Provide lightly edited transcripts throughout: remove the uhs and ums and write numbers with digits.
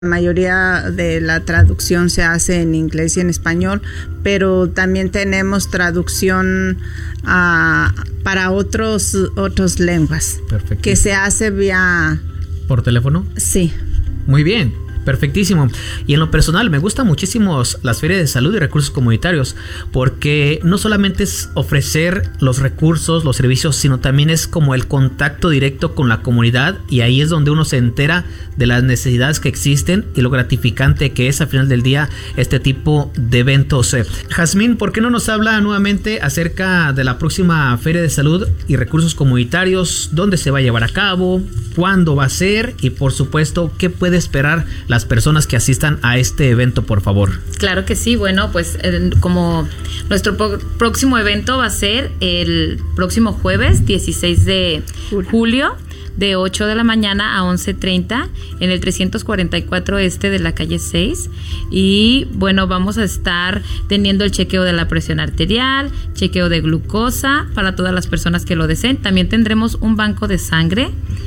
La mayoría de la traducción se hace en inglés y en español, pero también tenemos traducción para otras lenguas. Perfecto. Que se hace vía... ¿Por teléfono? Sí. Muy bien. Perfectísimo. Y en lo personal me gustan muchísimo las ferias de salud y recursos comunitarios, porque no solamente es ofrecer los recursos, los servicios, sino también es como el contacto directo con la comunidad, y ahí es donde uno se entera de las necesidades que existen y lo gratificante que es al final del día este tipo de eventos. Jazmín, ¿por qué no nos habla nuevamente acerca de la próxima feria de salud y recursos comunitarios? ¿Dónde se va a llevar a cabo? ¿Cuándo va a ser? Y por supuesto, ¿qué puede esperar las personas que asistan a este evento, por favor? Claro que sí. Bueno, pues como nuestro próximo evento va a ser el próximo jueves 16 de julio, de 8 de la mañana a 11:30 en el 344 de la calle 6. Y bueno, vamos a estar teniendo el chequeo de la presión arterial, chequeo de glucosa para todas las personas que lo deseen. También tendremos un banco de sangre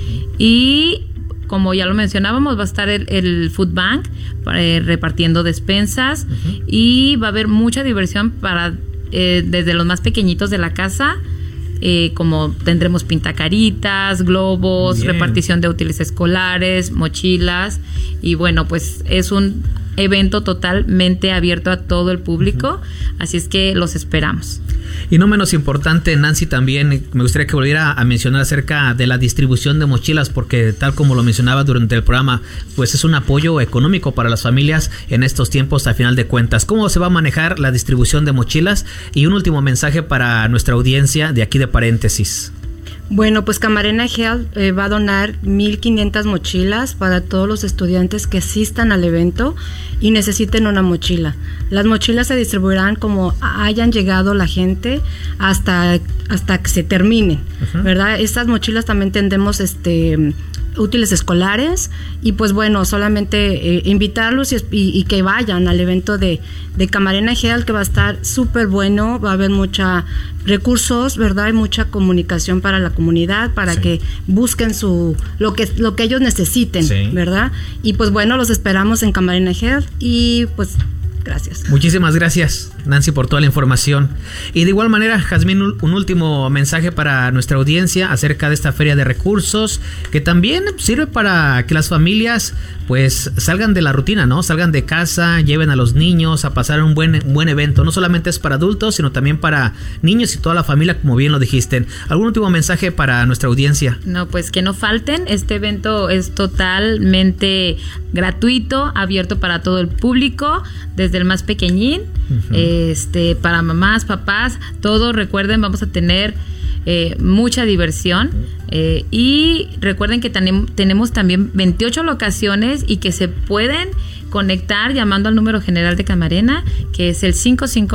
y, como ya lo mencionábamos, va a estar el Food Bank repartiendo despensas. Y va a haber mucha diversión para desde los más pequeñitos de la casa, como tendremos pintacaritas, globos, Bien. Repartición de útiles escolares, mochilas. Y bueno, pues es un evento totalmente abierto a todo el público, así es que los esperamos. Y no menos importante, Nancy, también me gustaría que volviera a mencionar acerca de la distribución de mochilas, porque tal como lo mencionaba durante el programa, pues es un apoyo económico para las familias en estos tiempos a final de cuentas. ¿Cómo se va a manejar la distribución de mochilas? Y un último mensaje para nuestra audiencia de aquí de Paréntesis. Bueno, pues Camarena Health va a donar 1,500 mochilas para todos los estudiantes que asistan al evento y necesiten una mochila. Las mochilas se distribuirán como hayan llegado la gente hasta que se terminen, ¿verdad? Estas mochilas también tendremos útiles escolares, y pues bueno, solamente invitarlos y que vayan al evento de Camarena Health, que va a estar súper bueno. Va a haber mucha recursos, ¿verdad? Y mucha comunicación para la comunidad, para que busquen lo que ellos necesiten, ¿verdad? Y pues bueno, los esperamos en Camarena Health y pues gracias. Muchísimas gracias, Nancy, por toda la información. Y de igual manera, Jazmín, un último mensaje para nuestra audiencia acerca de esta feria de recursos, que también sirve para que las familias pues salgan de la rutina, ¿no? Salgan de casa, lleven a los niños a pasar un buen evento. No solamente es para adultos, sino también para niños y toda la familia, como bien lo dijiste. ¿Algún último mensaje para nuestra audiencia? No, pues que no falten. Este evento es totalmente gratuito, abierto para todo el público, desde el más pequeñín, para mamás, papás, todo. Recuerden, vamos a tener mucha diversión, y recuerden que tenemos también 28 locaciones y que se pueden conectar llamando al número general de Camarena, que es el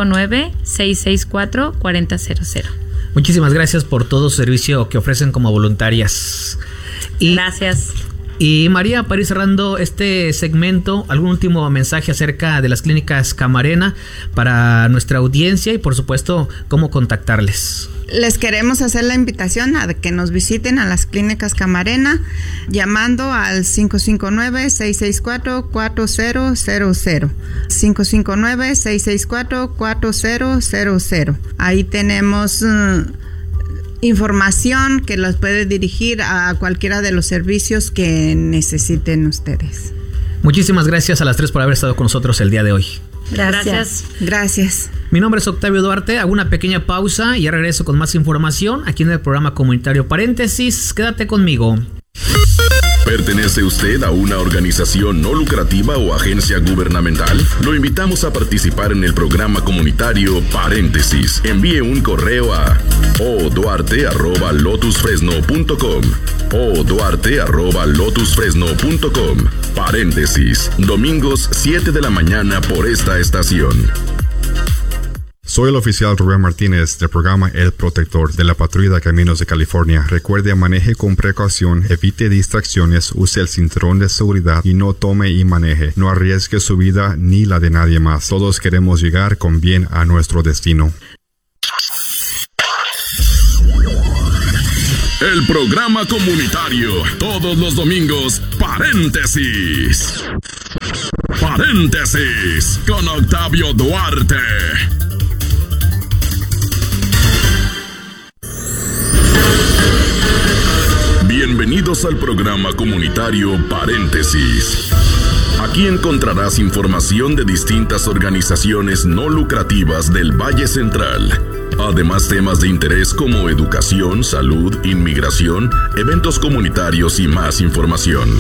559-664-4000. Muchísimas gracias por todo su servicio que ofrecen como voluntarias. Gracias. Y María, para ir cerrando este segmento, ¿algún último mensaje acerca de las clínicas Camarena para nuestra audiencia y por supuesto cómo contactarles? Les queremos hacer la invitación a que nos visiten a las clínicas Camarena llamando al 559-664-4000. 559-664-4000. Ahí tenemos información que los puede dirigir a cualquiera de los servicios que necesiten ustedes. Muchísimas gracias a las tres por haber estado con nosotros el día de hoy. Gracias. Mi nombre es Octavio Duarte. Hago una pequeña pausa y ya regreso con más información aquí en el programa comunitario Paréntesis. Quédate conmigo. ¿Pertenece usted a una organización no lucrativa o agencia gubernamental? Lo invitamos a participar en el programa comunitario Paréntesis. Envíe un correo a oduarte@lotusfresno.com. oduarte@lotusfresno.com. Paréntesis. Domingos 7 de la mañana por esta estación. Soy el oficial Rubén Martínez del programa El Protector de la Patrulla de Caminos de California. Recuerde, maneje con precaución, evite distracciones, use el cinturón de seguridad y no tome y maneje. No arriesgue su vida ni la de nadie más. Todos queremos llegar con bien a nuestro destino. El programa comunitario, todos los domingos, Paréntesis. Paréntesis con Octavio Duarte. Bienvenidos al programa comunitario Paréntesis. Aquí encontrarás información de distintas organizaciones no lucrativas del Valle Central. Además, temas de interés como educación, salud, inmigración, eventos comunitarios y más información.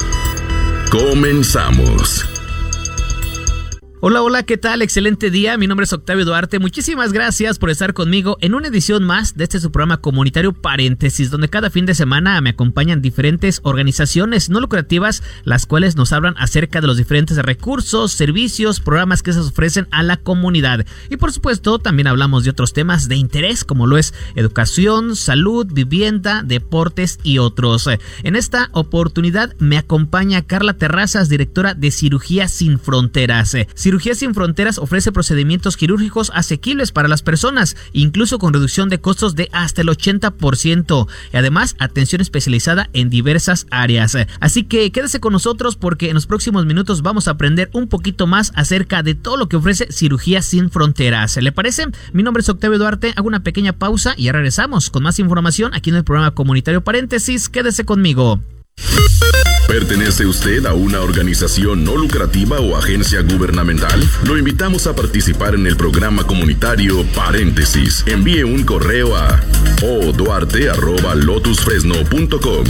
Comenzamos. Hola, ¿qué tal? Excelente día, mi nombre es Octavio Duarte, muchísimas gracias por estar conmigo en una edición más de su programa comunitario Paréntesis, donde cada fin de semana me acompañan diferentes organizaciones no lucrativas, las cuales nos hablan acerca de los diferentes recursos, servicios, programas que se ofrecen a la comunidad. Y por supuesto, también hablamos de otros temas de interés, como lo es educación, salud, vivienda, deportes y otros. En esta oportunidad me acompaña Carla Terrazas, directora de Cirugía Sin Fronteras. Cirugía Sin Fronteras ofrece procedimientos quirúrgicos asequibles para las personas, incluso con reducción de costos de hasta el 80%, y además atención especializada en diversas áreas. Así que quédese con nosotros porque en los próximos minutos vamos a aprender un poquito más acerca de todo lo que ofrece Cirugía Sin Fronteras. ¿Le parece? Mi nombre es Octavio Duarte, hago una pequeña pausa y ya regresamos con más información aquí en el programa comunitario Paréntesis. Quédese conmigo. ¿Pertenece usted a una organización no lucrativa o agencia gubernamental? Lo invitamos a participar en el programa comunitario Paréntesis. Envíe un correo a oduarte@lotusfresno.com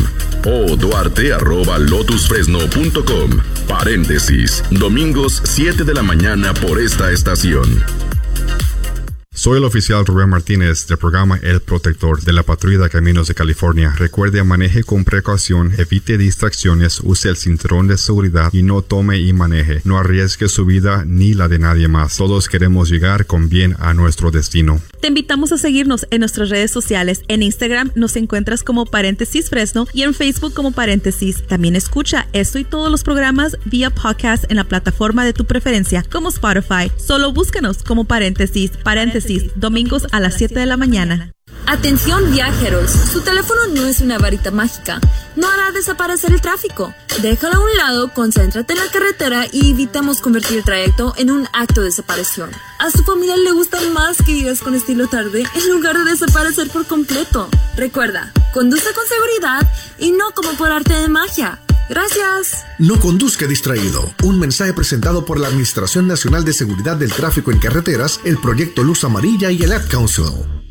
oduarte@lotusfresno.com. Paréntesis, domingos 7 de la mañana por esta estación. Soy el oficial Rubén Martínez del programa El Protector de la Patrulla de Caminos de California. Recuerde, maneje con precaución, evite distracciones, use el cinturón de seguridad y no tome y maneje. No arriesgue su vida ni la de nadie más. Todos queremos llegar con bien a nuestro destino. Te invitamos a seguirnos en nuestras redes sociales. En Instagram nos encuentras como Paréntesis Fresno y en Facebook como Paréntesis. También escucha esto y todos los programas vía podcast en la plataforma de tu preferencia como Spotify. Solo búscanos como Paréntesis, domingos a las 7 de la mañana. Atención viajeros, su teléfono no es una varita mágica, no hará desaparecer el tráfico. Déjalo a un lado, concéntrate en la carretera y evitamos convertir el trayecto en un acto de desaparición. A su familia le gusta más que vivas con estilo tarde en lugar de desaparecer por completo. Recuerda, conduce con seguridad y no como por arte de magia. Gracias. No conduzca distraído. Un mensaje presentado por la Administración Nacional de Seguridad del Tráfico en Carreteras, el Proyecto Luz Amarilla y el Ad Council.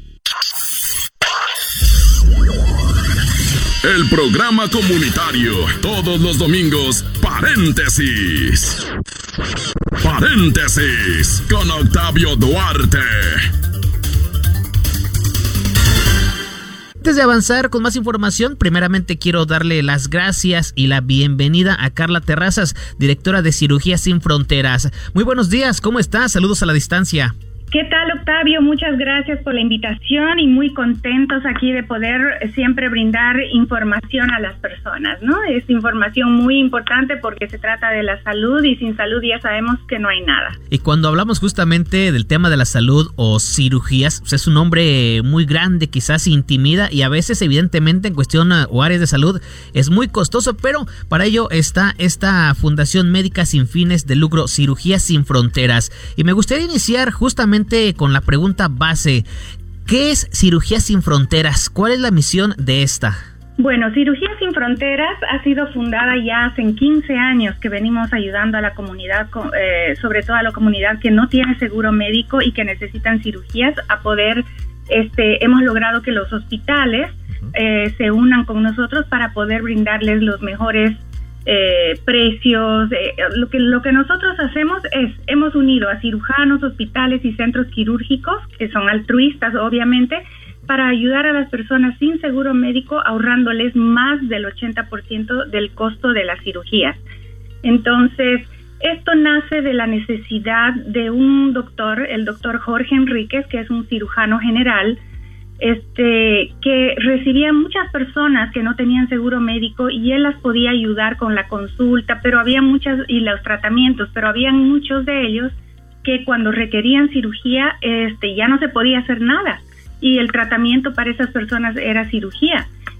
El programa comunitario, todos los domingos, Paréntesis. Paréntesis con Octavio Duarte. Antes de avanzar con más información, primeramente quiero darle las gracias y la bienvenida a Carla Terrazas, directora de Cirugía Sin Fronteras. Muy buenos días, ¿cómo estás? Saludos a la distancia. ¿Qué tal, Octavio? Muchas gracias por la invitación y muy contentos aquí de poder siempre brindar información a las personas, ¿no? Es información muy importante porque se trata de la salud y sin salud ya sabemos que no hay nada. Y cuando hablamos justamente del tema de la salud o cirugías, pues es un nombre muy grande, quizás intimida y a veces evidentemente en cuestión o áreas de salud es muy costoso, pero para ello está esta Fundación Médica Sin Fines de Lucro, Cirugía Sin Fronteras. Y me gustaría iniciar justamente con la pregunta base. ¿Qué es Cirugía Sin Fronteras? ¿Cuál es la misión de esta? Bueno, Cirugía Sin Fronteras ha sido fundada ya hace 15 años que venimos ayudando a la comunidad, sobre todo a la comunidad que no tiene seguro médico y que necesitan cirugías, a poder, hemos logrado que los hospitales se unan con nosotros para poder brindarles los mejores precios. Lo que nosotros hacemos es, hemos unido a cirujanos, hospitales y centros quirúrgicos, que son altruistas obviamente, para ayudar a las personas sin seguro médico, ahorrándoles más del 80% del costo de las cirugías. Entonces, esto nace de la necesidad de un doctor, el doctor Jorge Enríquez, que es un cirujano general, que recibía muchas personas que no tenían seguro médico y él las podía ayudar con la consulta, pero había muchas, y los tratamientos, pero había muchos de ellos que cuando requerían cirugía, ya no se podía hacer nada y el tratamiento para esas personas era cirugía.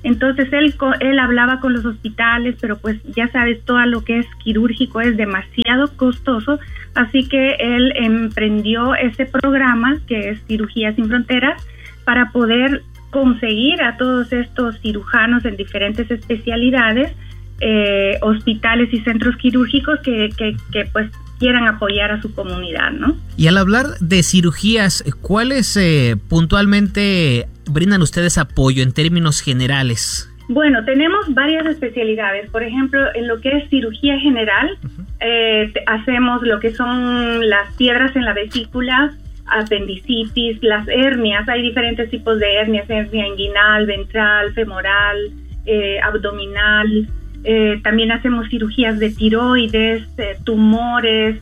Entonces él hablaba con los hospitales, pero pues ya sabes, todo lo que es quirúrgico es demasiado costoso, así que él emprendió ese programa que es Cirugía Sin Fronteras para poder conseguir a todos estos cirujanos en diferentes especialidades, hospitales y centros quirúrgicos que pues quieran apoyar a su comunidad, ¿no? Y al hablar de cirugías, ¿cuáles puntualmente brindan ustedes apoyo en términos generales? Bueno, tenemos varias especialidades. Por ejemplo, en lo que es cirugía general, hacemos lo que son las piedras en la vesícula, apendicitis, las hernias. Hay diferentes tipos de hernias: hernia inguinal, ventral, femoral, abdominal. También hacemos cirugías de tiroides, tumores,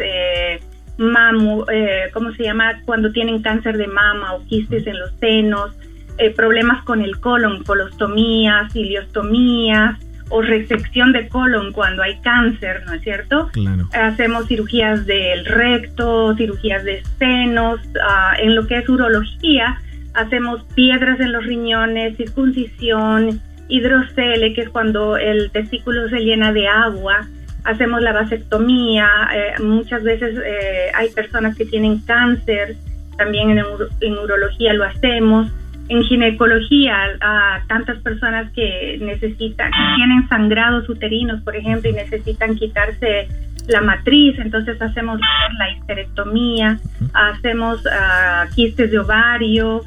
¿cómo se llama? Cuando tienen cáncer de mama o quistes en los senos, problemas con el colon, colostomías, ileostomías o resección de colon cuando hay cáncer, ¿no es cierto? Claro. Hacemos cirugías del recto, cirugías de senos. En lo que es urología, hacemos piedras en los riñones, circuncisión, hidrocele, que es cuando el testículo se llena de agua. Hacemos la vasectomía. Muchas veces hay personas que tienen cáncer, también en urología lo hacemos. En ginecología, a tantas personas que tienen sangrados uterinos, por ejemplo, y necesitan quitarse la matriz, entonces hacemos la histerectomía, hacemos quistes de ovario,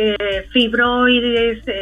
fibroides,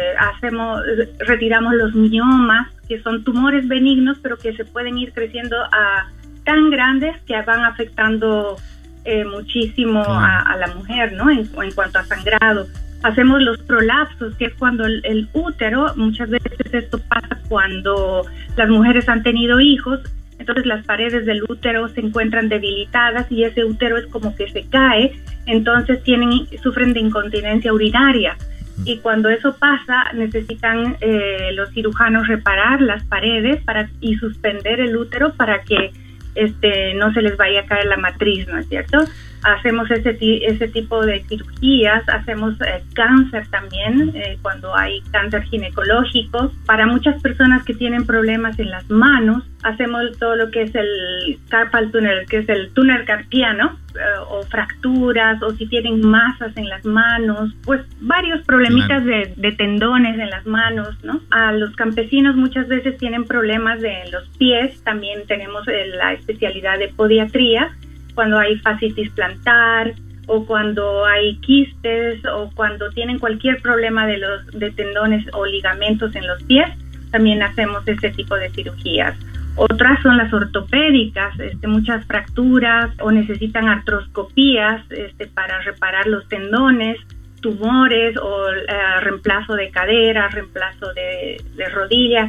retiramos los miomas, que son tumores benignos, pero que se pueden ir creciendo a tan grandes que van afectando muchísimo a la mujer, ¿no? En cuanto a sangrado. Hacemos los prolapsos, que es cuando el útero, muchas veces esto pasa cuando las mujeres han tenido hijos, entonces las paredes del útero se encuentran debilitadas y ese útero es como que se cae, entonces sufren de incontinencia urinaria. Y cuando eso pasa, necesitan los cirujanos reparar las paredes y suspender el útero para que no se les vaya a caer la matriz, ¿no es cierto? Hacemos ese tipo de cirugías. Hacemos cáncer también, cuando hay cáncer ginecológico. Para muchas personas que tienen problemas en las manos, hacemos todo lo que es el carpal tunnel, que es el túnel carpiano, o fracturas, o si tienen masas en las manos, pues varios problemitas de tendones en las manos, ¿no? A los campesinos muchas veces tienen problemas de los pies. También tenemos la especialidad de podiatría, cuando hay fascitis plantar, o cuando hay quistes, o cuando tienen cualquier problema de tendones o ligamentos en los pies, también hacemos ese tipo de cirugías. Otras son las ortopédicas, muchas fracturas, o necesitan artroscopías para reparar los tendones, tumores, o reemplazo de cadera, reemplazo de rodillas.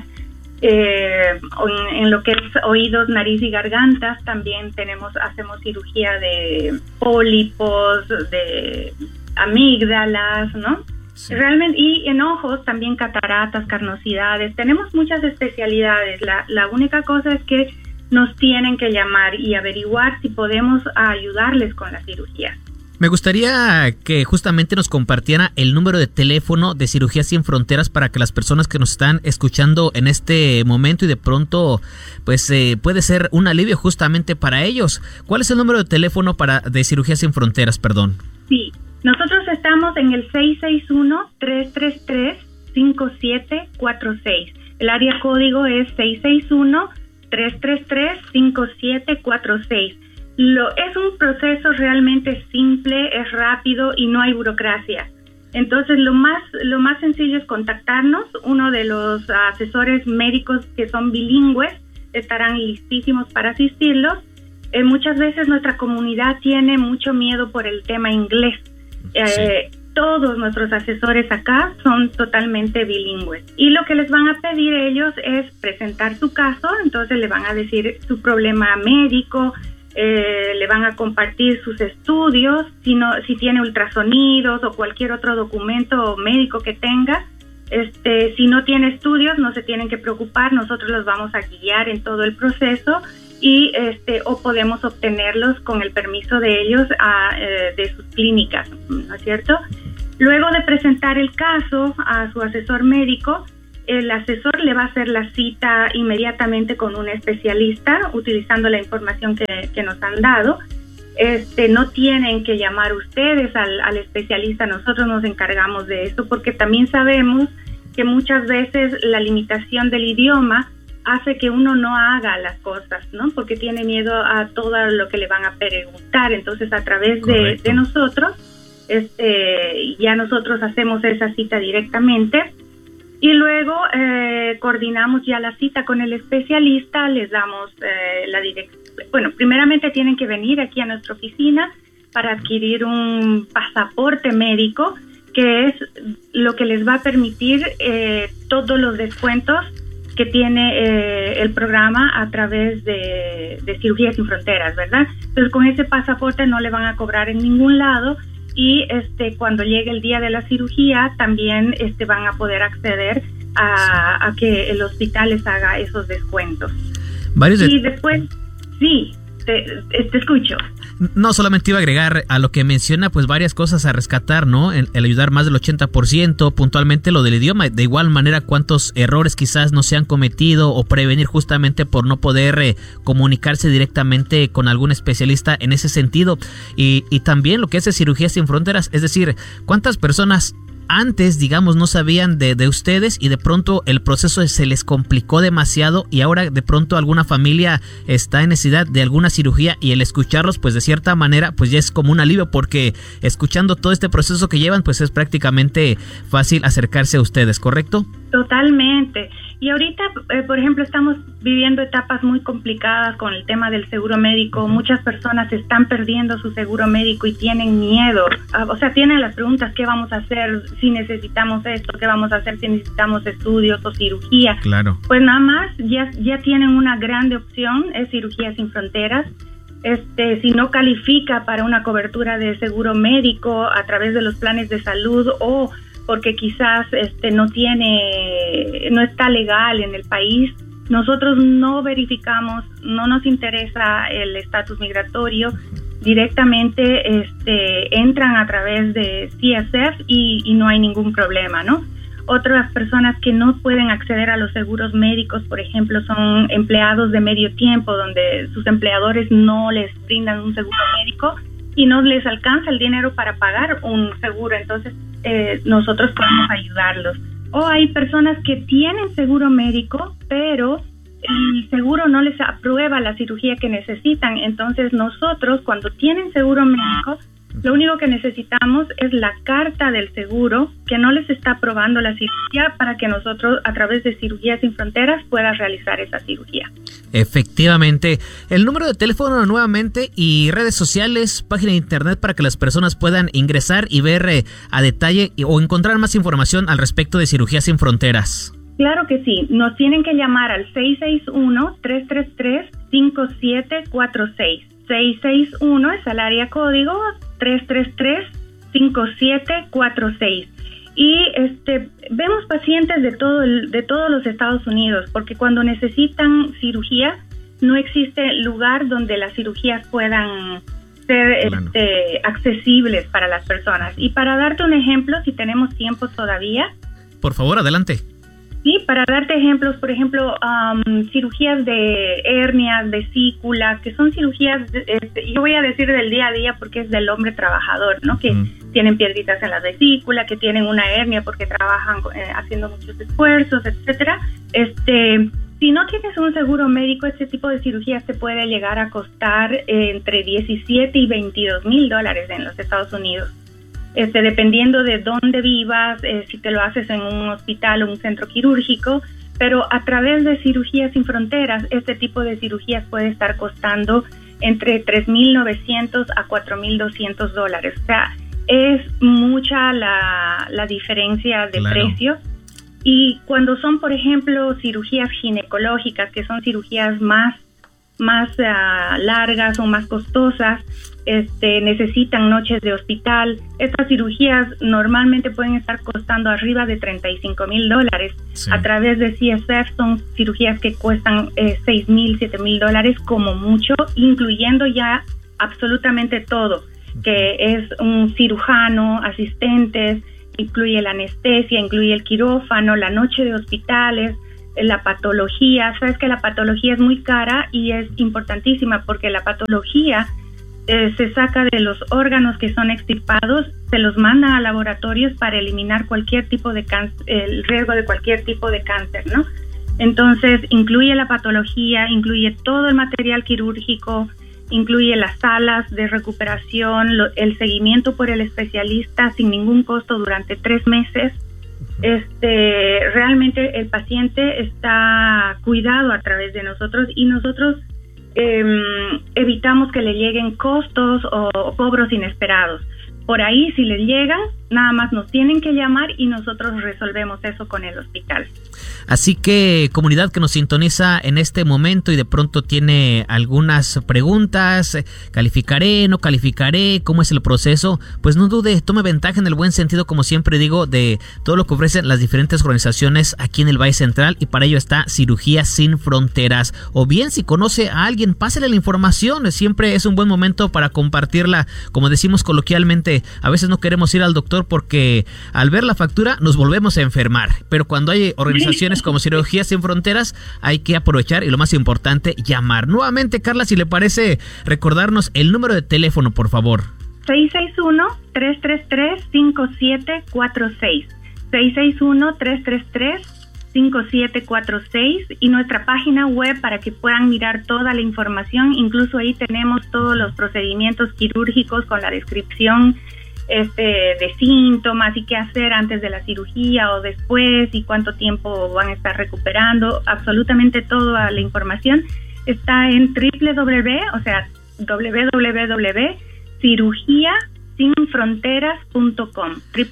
En lo que es oídos, nariz y gargantas, también hacemos cirugía de pólipos, de amígdalas, ¿no? Sí. Realmente, y en ojos también cataratas, carnosidades. Tenemos muchas especialidades. La única cosa es que nos tienen que llamar y averiguar si podemos ayudarles con la cirugía. Me gustaría que justamente nos compartiera el número de teléfono de Cirugía Sin Fronteras para que las personas que nos están escuchando en este momento y de pronto pues puede ser un alivio justamente para ellos. ¿Cuál es el número de teléfono de Cirugía Sin Fronteras, perdón? Sí, nosotros estamos en el 661-333-5746. El área código es 661-333-5746. Es un proceso realmente simple, es rápido y no hay burocracia. Entonces lo más sencillo es contactarnos. Uno de los asesores médicos que son bilingües estarán listísimos para asistirlos. Muchas veces nuestra comunidad tiene mucho miedo por el tema inglés. Sí. Todos nuestros asesores acá son totalmente bilingües. Y lo que les van a pedir ellos es presentar su caso. Entonces le van a decir su problema médico, le van a compartir sus estudios, si tiene ultrasonidos o cualquier otro documento médico que tenga. Si no tiene estudios, no se tienen que preocupar, nosotros los vamos a guiar en todo el proceso y o podemos obtenerlos con el permiso de ellos de sus clínicas, ¿no es cierto? Luego de presentar el caso a su asesor médico, el asesor le va a hacer la cita inmediatamente con un especialista utilizando la información que nos han dado. No tienen que llamar ustedes al especialista, nosotros nos encargamos de esto porque también sabemos que muchas veces la limitación del idioma hace que uno no haga las cosas, ¿no? Porque tiene miedo a todo lo que le van a preguntar. Entonces, a través de nosotros, ya nosotros hacemos esa cita directamente y luego coordinamos ya la cita con el especialista, les damos la dirección. Bueno, primeramente tienen que venir aquí a nuestra oficina para adquirir un pasaporte médico, que es lo que les va a permitir todos los descuentos que tiene el programa a través de Cirugías Sin Fronteras, ¿verdad? Entonces, con ese pasaporte no le van a cobrar en ningún lado y cuando llegue el día de la cirugía también van a poder acceder a que el hospital les haga esos descuentos. Y después, sí, te escucho. No, solamente iba a agregar a lo que menciona, pues varias cosas a rescatar, ¿no? El ayudar más del 80%, puntualmente lo del idioma, de igual manera cuántos errores quizás no se han cometido o prevenir justamente por no poder comunicarse directamente con algún especialista en ese sentido. Y también lo que hace Cirugías Sin Fronteras, es decir, cuántas personas antes, digamos, no sabían de ustedes y de pronto el proceso se les complicó demasiado y ahora de pronto alguna familia está en necesidad de alguna cirugía y el escucharlos, pues de cierta manera, pues ya es como un alivio porque escuchando todo este proceso que llevan, pues es prácticamente fácil acercarse a ustedes, ¿correcto? Totalmente. Y ahorita, por ejemplo, estamos viviendo etapas muy complicadas con el tema del seguro médico. Muchas personas están perdiendo su seguro médico y tienen miedo. O sea, tienen las preguntas, ¿qué vamos a hacer si necesitamos esto? ¿Qué vamos a hacer si necesitamos estudios o cirugía? Claro. Pues nada más, ya tienen una grande opción, es Cirugías Sin Fronteras. Si no califica para una cobertura de seguro médico a través de los planes de salud o porque quizás no está legal en el país, nosotros no verificamos, no nos interesa el estatus migratorio, directamente entran a través de CSF y no hay ningún problema, ¿no? Otras personas que no pueden acceder a los seguros médicos, por ejemplo, son empleados de medio tiempo, donde sus empleadores no les brindan un seguro médico y no les alcanza el dinero para pagar un seguro, entonces nosotros podemos ayudarlos. O hay personas que tienen seguro médico, pero el seguro no les aprueba la cirugía que necesitan, entonces nosotros cuando tienen seguro médico, lo único que necesitamos es la carta del seguro que no les está aprobando la cirugía para que nosotros a través de Cirugías Sin Fronteras puedan realizar esa cirugía. Efectivamente. El número de teléfono nuevamente y redes sociales, página de internet para que las personas puedan ingresar y ver a detalle o encontrar más información al respecto de Cirugías Sin Fronteras. Claro que sí. Nos tienen que llamar al 661-333-5746. 661 es el área código 333-5746 y vemos pacientes de todos los Estados Unidos porque cuando necesitan cirugía no existe lugar donde las cirugías puedan ser accesibles para las personas. Y para darte un ejemplo, si tenemos tiempo todavía, por favor, adelante. Sí, para darte ejemplos, por ejemplo, cirugías de hernias, vesícula, que son cirugías, yo voy a decir del día a día porque es del hombre trabajador, ¿no? Que tienen piedritas en la vesícula, que tienen una hernia porque trabajan haciendo muchos esfuerzos, etcétera. Si no tienes un seguro médico, este tipo de cirugías te puede llegar a costar entre $17,000 y $22,000 en los Estados Unidos. Dependiendo de dónde vivas, si te lo haces en un hospital o un centro quirúrgico, pero a través de Cirugías Sin Fronteras, este tipo de cirugías puede estar costando entre $3,900 a $4,200. O sea, es mucha la diferencia de precio. Y cuando son, por ejemplo, cirugías ginecológicas, que son cirugías más largas o más costosas, necesitan noches de hospital. Estas cirugías normalmente pueden estar costando arriba de $35,000. Sí. A través de CSF son cirugías que cuestan $6,000, $7,000 como mucho, incluyendo ya absolutamente todo, que es un cirujano, asistentes, incluye la anestesia, incluye el quirófano, la noche de hospitales, la patología. Sabes que la patología es muy cara y es importantísima porque la patología se saca de los órganos que son extirpados, se los manda a laboratorios para eliminar cualquier tipo de cáncer, el riesgo de cualquier tipo de cáncer, ¿no? Entonces, incluye la patología, incluye todo el material quirúrgico, incluye las salas de recuperación, el seguimiento por el especialista sin ningún costo durante 3 meses. Realmente el paciente está cuidado a través de nosotros y nosotros evitamos que le lleguen costos o cobros inesperados. Por ahí, si les llegan, nada más nos tienen que llamar y nosotros resolvemos eso con el hospital. Así que, comunidad que nos sintoniza en este momento y de pronto tiene algunas preguntas, ¿calificaré, no calificaré? ¿Cómo es el proceso? Pues no dude, tome ventaja en el buen sentido, como siempre digo, de todo lo que ofrecen las diferentes organizaciones aquí en el Valle Central, y para ello está Cirugías Sin Fronteras. O bien, si conoce a alguien, pásele la información, siempre es un buen momento para compartirla. Como decimos coloquialmente, a veces no queremos ir al doctor porque al ver la factura nos volvemos a enfermar, pero cuando hay organizaciones como Cirugías Sin Fronteras hay que aprovechar y lo más importante, llamar. Nuevamente, Carla, si le parece recordarnos el número de teléfono, por favor. 661-333-5746. 661-333-5746 y nuestra página web para que puedan mirar toda la información. Incluso ahí tenemos todos los procedimientos quirúrgicos con la descripción de síntomas y qué hacer antes de la cirugía o después y cuánto tiempo van a estar recuperando. Absolutamente toda la información está en www.cirugiasinfronteras.com,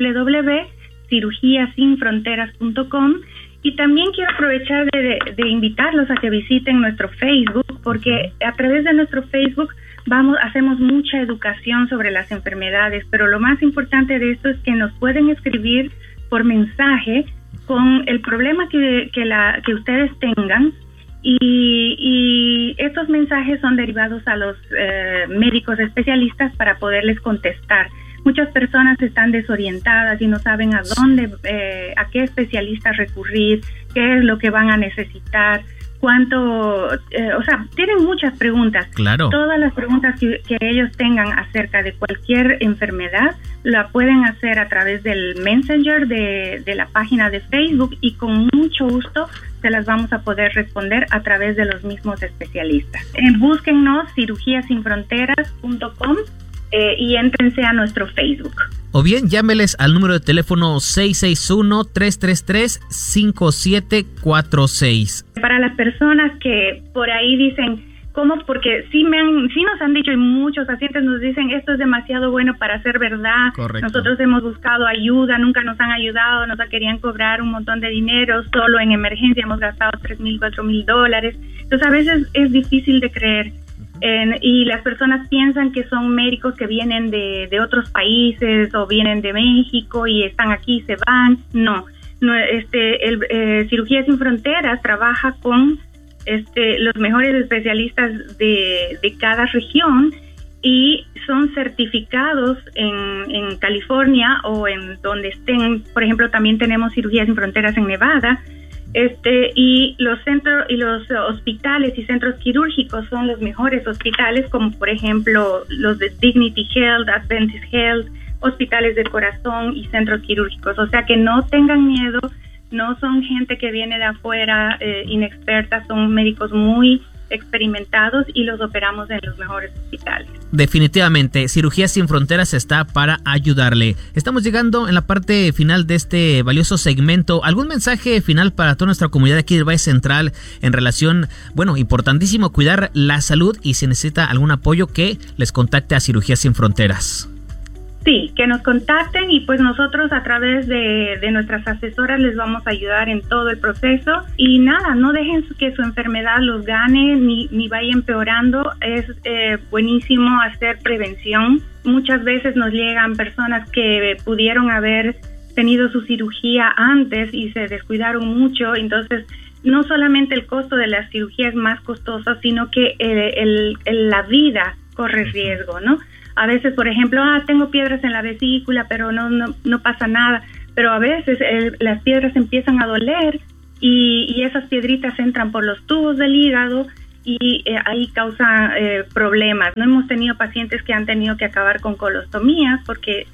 www.cirugiasinfronteras.com. Y también quiero aprovechar de invitarlos a que visiten nuestro Facebook, porque a través de nuestro Facebook hacemos mucha educación sobre las enfermedades, pero lo más importante de esto es que nos pueden escribir por mensaje con el problema que ustedes tengan, y estos mensajes son derivados a los médicos especialistas para poderles contestar. Muchas personas están desorientadas y no saben a qué especialista recurrir, qué es lo que van a necesitar, tienen muchas preguntas. Claro. Todas las preguntas que ellos tengan acerca de cualquier enfermedad la pueden hacer a través del Messenger de la página de Facebook, y con mucho gusto se las vamos a poder responder a través de los mismos especialistas. Búsquennos cirugiasinfronteras.com y éntrense a nuestro Facebook. O bien, llámeles al número de teléfono 661-333-5746. Para las personas que por ahí dicen, ¿cómo? Porque sí nos han dicho, y muchos pacientes nos dicen, esto es demasiado bueno para ser verdad. Correcto. Nosotros hemos buscado ayuda, nunca nos han ayudado, nos querían cobrar un montón de dinero, solo en emergencia hemos gastado $3,000, $4,000. Entonces a veces es difícil de creer. Y las personas piensan que son médicos que vienen de otros países o vienen de México y están aquí y se van. No, Cirugía Sin Fronteras trabaja con los mejores especialistas de cada región, y son certificados en California o en donde estén. Por ejemplo, también tenemos Cirugía Sin Fronteras en Nevada. Y los centros y los hospitales y centros quirúrgicos son los mejores hospitales, como por ejemplo los de Dignity Health, Adventist Health, hospitales del corazón y centros quirúrgicos. O sea que no tengan miedo, no son gente que viene de afuera inexperta, son médicos muy experimentados y los operamos en los mejores hospitales. Definitivamente, Cirugías Sin Fronteras está para ayudarle. Estamos llegando en la parte final de este valioso segmento. ¿Algún mensaje final para toda nuestra comunidad aquí del Valle Central en relación, importantísimo cuidar la salud, y si necesita algún apoyo, que les contacte a Cirugías Sin Fronteras? Sí, que nos contacten, y pues nosotros a través de nuestras asesoras les vamos a ayudar en todo el proceso. Y nada, no dejen que su enfermedad los gane ni vaya empeorando. Es buenísimo hacer prevención. Muchas veces nos llegan personas que pudieron haber tenido su cirugía antes y se descuidaron mucho. Entonces, no solamente el costo de la cirugía es más costoso, sino que la vida corre riesgo, ¿no? A veces, por ejemplo, tengo piedras en la vesícula, pero no pasa nada. pero a veces las piedras empiezan a doler y esas piedritas entran por los tubos del hígado y ahí causa problemas. No hemos tenido pacientes que han tenido que acabar con colostomías porque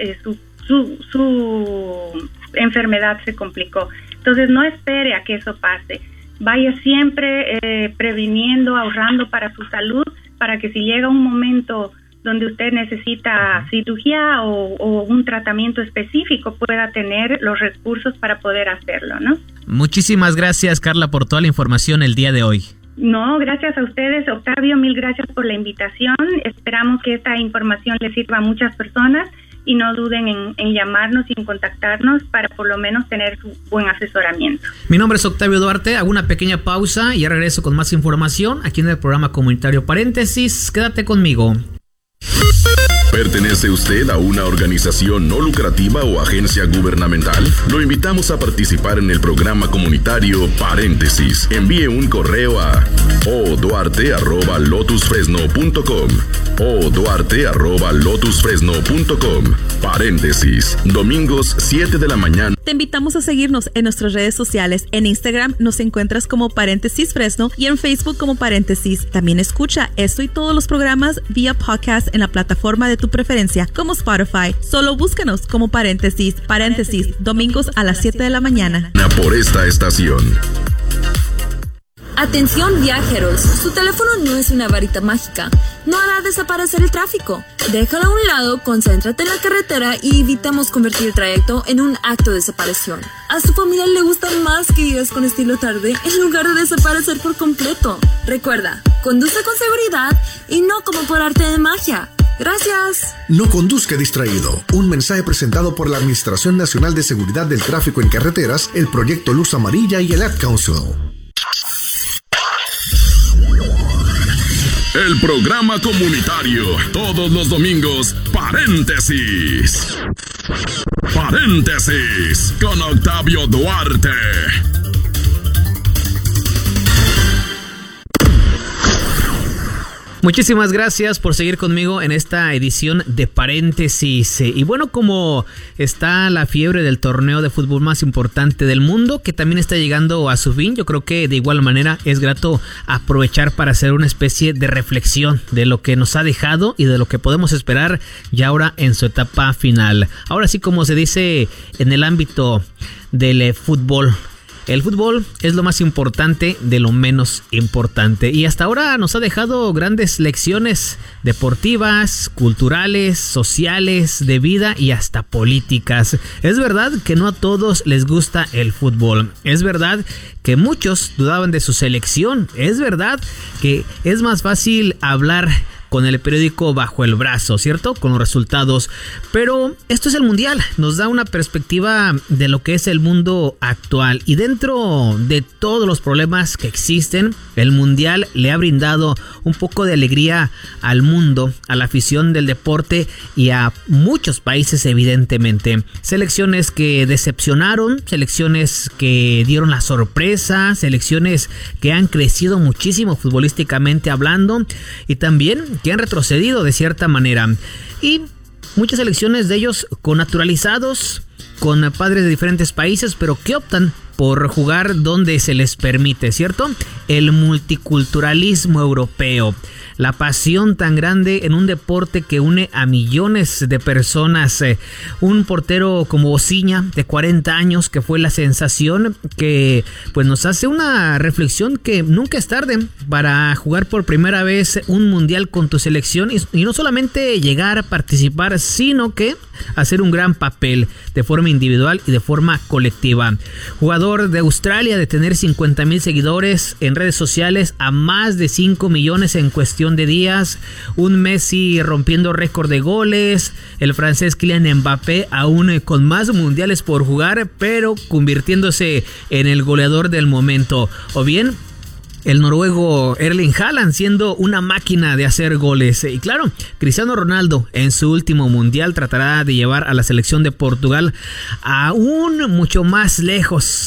su enfermedad se complicó. Entonces no espere a que eso pase. Vaya siempre previniendo, ahorrando para su salud, para que si llega un momento donde usted necesita cirugía o un tratamiento específico, pueda tener los recursos para poder hacerlo, ¿no? Muchísimas gracias, Carla, por toda la información el día de hoy. No, gracias a ustedes, Octavio, mil gracias por la invitación. Esperamos que esta información le sirva a muchas personas y no duden en llamarnos y en contactarnos para por lo menos tener su buen asesoramiento. Mi nombre es Octavio Duarte, hago una pequeña pausa y ya regreso con más información aquí en el programa comunitario Paréntesis. Quédate conmigo. ¿Pertenece usted a una organización no lucrativa o agencia gubernamental? Lo invitamos a participar en el programa comunitario Paréntesis. Envíe un correo a oduarte@lotusfresno.com oduarte@lotusfresno.com. Paréntesis, domingos 7 de la mañana. Te invitamos a seguirnos en nuestras redes sociales. En Instagram nos encuentras como Paréntesis Fresno y en Facebook como Paréntesis. También escucha esto y todos los programas vía podcast en la plataforma de tu preferencia, como Spotify. Solo búscanos como Paréntesis. Paréntesis, domingos a las 7 de la mañana. Por esta estación. Atención viajeros, su teléfono no es una varita mágica, no hará desaparecer el tráfico. Déjalo a un lado, concéntrate en la carretera y evitamos convertir el trayecto en un acto de desaparición. A su familia le gusta más que vivas con estilo tarde en lugar de desaparecer por completo. Recuerda, conduce con seguridad y no como por arte de magia. Gracias. No conduzca distraído. Un mensaje presentado por la Administración Nacional de Seguridad del Tráfico en Carreteras, el Proyecto Luz Amarilla y el Ad Council. El programa comunitario, todos los domingos, Paréntesis. Paréntesis, con Octavio Duarte. Muchísimas gracias por seguir conmigo en esta edición de Paréntesis. Y bueno, como está la fiebre del torneo de fútbol más importante del mundo, que también está llegando a su fin, yo creo que de igual manera es grato aprovechar para hacer una especie de reflexión de lo que nos ha dejado y de lo que podemos esperar ya ahora en su etapa final. Ahora sí, como se dice en el ámbito del fútbol, el fútbol es lo más importante de lo menos importante y hasta ahora nos ha dejado grandes lecciones deportivas, culturales, sociales, de vida y hasta políticas. Es verdad que no a todos les gusta el fútbol. Es verdad que muchos dudaban de su selección. Es verdad que es más fácil hablar con el periódico bajo el brazo, ¿cierto? Con los resultados. Pero esto es el mundial, nos da una perspectiva de lo que es el mundo actual. Y dentro de todos los problemas que existen, el mundial le ha brindado un poco de alegría al mundo, a la afición del deporte y a muchos países, evidentemente. Selecciones que decepcionaron, selecciones que dieron la sorpresa, selecciones que han crecido muchísimo futbolísticamente hablando y también que han retrocedido de cierta manera, y muchas selecciones de ellos con naturalizados, con padres de diferentes países, pero que optan por jugar donde se les permite, ¿cierto? El multiculturalismo europeo, la pasión tan grande en un deporte que une a millones de personas. Un portero como Osinha, de 40 años, que fue la sensación, que pues nos hace una reflexión que nunca es tarde para jugar por primera vez un mundial con tu selección y no solamente llegar a participar, sino que hacer un gran papel de forma individual y de forma colectiva. Jugador de Australia de tener 50,000 seguidores en redes sociales a más de 5 millones en cuestión de días, un Messi rompiendo récord de goles, el francés Kylian Mbappé aún con más mundiales por jugar, pero convirtiéndose en el goleador del momento, o bien el noruego Erling Haaland siendo una máquina de hacer goles. Y claro, Cristiano Ronaldo en su último mundial tratará de llevar a la selección de Portugal aún mucho más lejos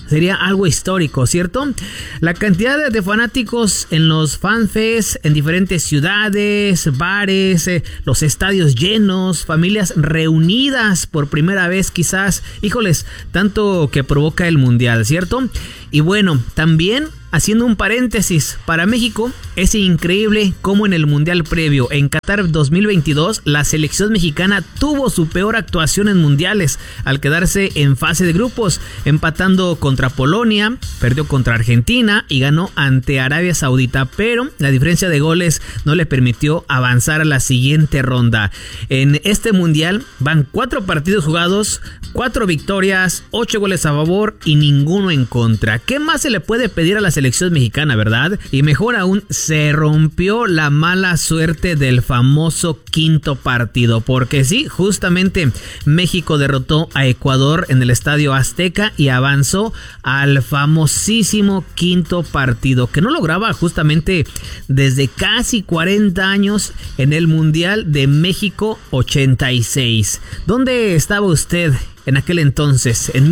sería algo histórico, ¿cierto? La cantidad de fanáticos en los fanfests en diferentes ciudades, bares, los estadios llenos, familias reunidas por primera vez quizás, híjoles, tanto que provoca el mundial, ¿cierto? Y bueno, también haciendo un paréntesis, para México es increíble cómo en el mundial previo en Qatar 2022 la selección mexicana tuvo su peor actuación en mundiales al quedarse en fase de grupos, empatando contra Polonia, perdió contra Argentina y ganó ante Arabia Saudita, pero la diferencia de goles no le permitió avanzar a la siguiente ronda. En este mundial van 4 partidos jugados, 4 victorias, 8 goles a favor y ninguno en contra. ¿Qué más se le puede pedir a la selección mexicana, verdad? Y mejor aún, se rompió la mala suerte del famoso quinto partido, porque sí, justamente México derrotó a Ecuador en el Estadio Azteca y avanzó al famosísimo quinto partido, que no lograba justamente desde casi 40 años en el Mundial de México 86. ¿Dónde estaba usted en aquel entonces, en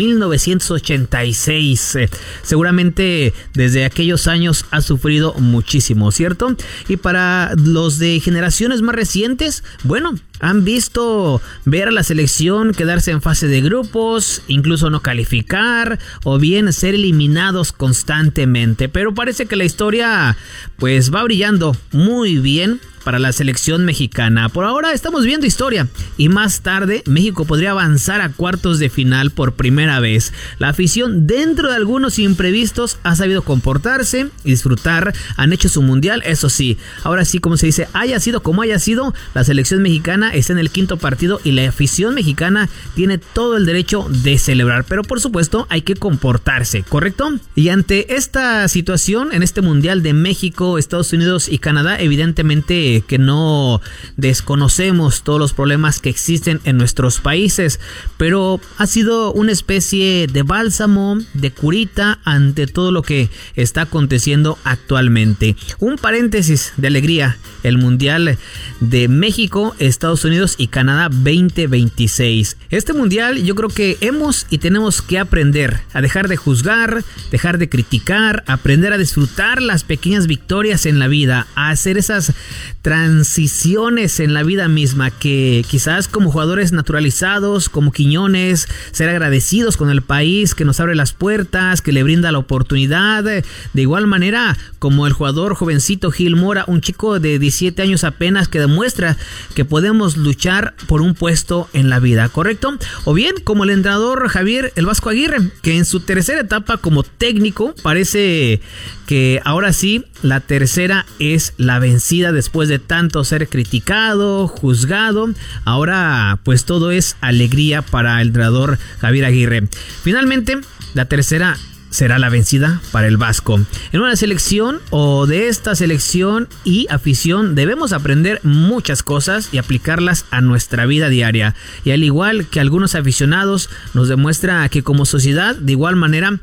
1986? Seguramente desde aquellos años ha sufrido muchísimo, ¿cierto? Y para los de generaciones más recientes, bueno, han visto ver a la selección quedarse en fase de grupos, incluso no calificar o bien ser eliminados constantemente. Pero parece que la historia pues va brillando muy bien para la selección mexicana. Por ahora estamos viendo historia y más tarde México podría avanzar a cuartos de final por primera vez. La afición, dentro de algunos imprevistos, ha sabido comportarse y disfrutar. Han hecho su mundial, eso sí. Ahora sí, como se dice, haya sido como haya sido, la selección mexicana está en el quinto partido y la afición mexicana tiene todo el derecho de celebrar. Pero por supuesto hay que comportarse, ¿correcto? Y ante esta situación, en este mundial de México, Estados Unidos y Canadá, evidentemente que no desconocemos todos los problemas que existen en nuestros países, pero ha sido una especie de bálsamo, de curita ante todo lo que está aconteciendo actualmente. Un paréntesis de alegría, el Mundial de México, Estados Unidos y Canadá 2026. Este Mundial yo creo que hemos y tenemos que aprender a dejar de juzgar, dejar de criticar, aprender a disfrutar las pequeñas victorias en la vida, a hacer esas transiciones en la vida misma que quizás como jugadores naturalizados, como Quiñones, ser agradecidos con el país que nos abre las puertas, que le brinda la oportunidad. De igual manera como el jugador jovencito Gil Mora, un chico de 17 años apenas que demuestra que podemos luchar por un puesto en la vida, ¿correcto? O bien como el entrenador Javier El Vasco Aguirre, que en su tercera etapa como técnico parece que ahora sí la tercera es la vencida después de tanto ser criticado, juzgado. Ahora pues todo es alegría para el entrenador Javier Aguirre. Finalmente la tercera será la vencida para el Vasco. En una selección o de esta selección y afición debemos aprender muchas cosas y aplicarlas a nuestra vida diaria. Y al igual que algunos aficionados nos demuestra que como sociedad de igual manera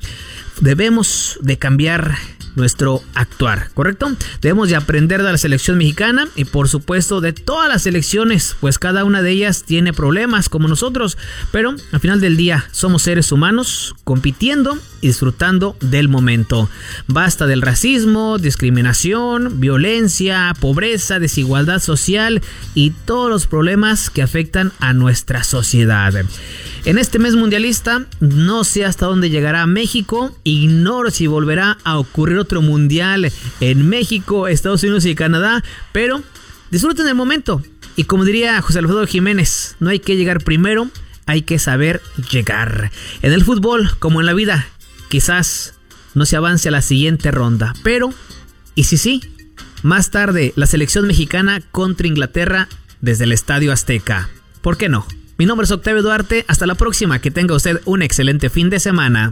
debemos de cambiar nuestro actuar, ¿correcto? Debemos de aprender de la selección mexicana y por supuesto de todas las selecciones, pues cada una de ellas tiene problemas como nosotros, pero al final del día somos seres humanos compitiendo y disfrutando del momento. Basta del racismo, discriminación, violencia, pobreza, desigualdad social y todos los problemas que afectan a nuestra sociedad. En este mes mundialista, no sé hasta dónde llegará México, ignoro si volverá a ocurrir otro mundial en México, Estados Unidos y Canadá, pero disfruten el momento. Y como diría José Alfredo Jiménez, no hay que llegar primero, hay que saber llegar. En el fútbol, como en la vida, quizás no se avance a la siguiente ronda, pero, y si sí, más tarde la selección mexicana contra Inglaterra desde el Estadio Azteca. ¿Por qué no? Mi nombre es Octavio Duarte, hasta la próxima, que tenga usted un excelente fin de semana.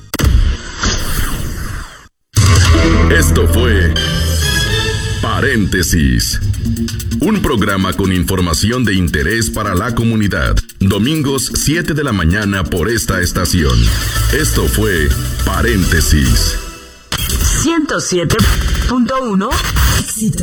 Esto fue Paréntesis, un programa con información de interés para la comunidad. Domingos 7 de la mañana por esta estación. Esto fue Paréntesis. 107.1 Éxito.